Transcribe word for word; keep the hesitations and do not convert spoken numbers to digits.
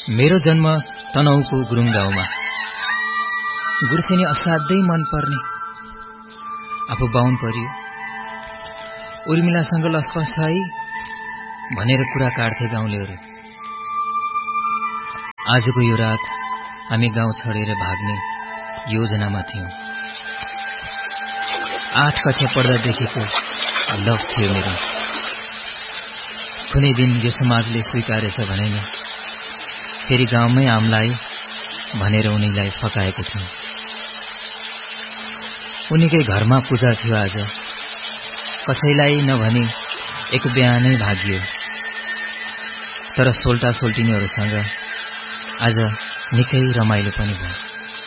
मेरो जन्म तनहुको गुरुङ गाउँमा। गुर्सेनी असाध्यै मन पर्ने, आफू बाहुन परियो। उर्मिलासँग लसपस छ है भनेर कुरा काट्थे गाउँलेहरू। आजको यो रात हामी गाउँ छोडेर भाग्ने योजनामा थियौं। आठ कक्षा पढ्दादेखिको लभ थियो मेरो। कुनै दिन यो समाजले स्वीकारेछ भने नि फेरि गाउँमै आमलाई भनेर उनीलाई फकाएको थिएँ। उनीकै घरमा पूजा थियो आज। कसैलाई नभनी एक बिहानै भागियो। तर सोल्टा सोल्टिनीहरूसँग आज निकै रमाइलो पनि भयो।